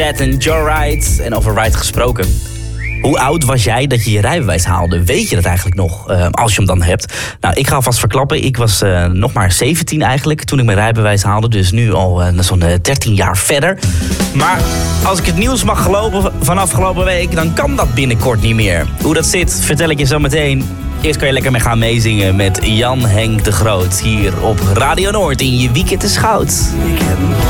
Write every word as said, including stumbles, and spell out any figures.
Ted en Joyride. En over ride gesproken. Hoe oud was jij dat je je rijbewijs haalde? Weet je dat eigenlijk nog, uh, als je hem dan hebt? Nou, ik ga alvast verklappen. Ik was uh, nog maar zeventien eigenlijk toen ik mijn rijbewijs haalde. Dus nu al uh, zo'n uh, dertien jaar verder. Maar als ik het nieuws mag geloven van afgelopen week, dan kan dat binnenkort niet meer. Hoe dat zit, vertel ik je zo meteen. Eerst kan je lekker mee gaan meezingen met Jan Henk de Groot. Hier op Radio Noord in je Weekend is Goud. Ik heb